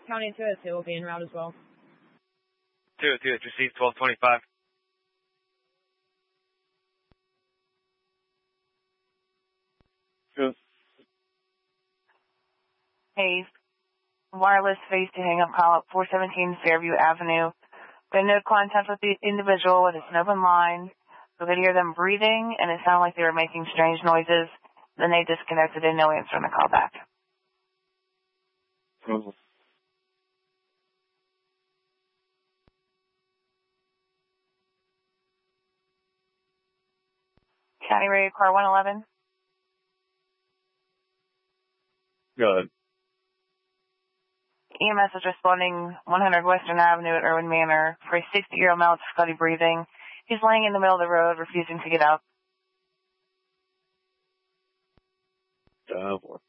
County 202 will be en route as well. 202, it's received 1225. Good. Hey, wireless phase 2 hang up call up 417 Fairview Avenue. Been no contact with the individual. It's an open line. We could hear them breathing, and it sounded like they were making strange noises. Then they disconnected and no answer on the call back. Mm-hmm. County Radio Car 111. Good. EMS is responding 100 Western Avenue at Irwin Manor for a 60-year-old male with difficulty breathing. He's laying in the middle of the road, refusing to get up. Oh, boy.